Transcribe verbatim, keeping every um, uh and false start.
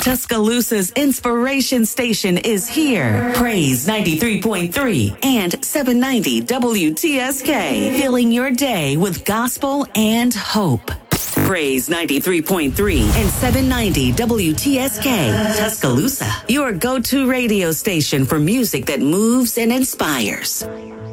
Tuscaloosa's inspiration station is here. Praise ninety-three point three and seven ninety W T S K. Filling your day with gospel and hope. Praise ninety-three point three and seven ninety W T S K. Tuscaloosa, your go-to radio station for music that moves and inspires.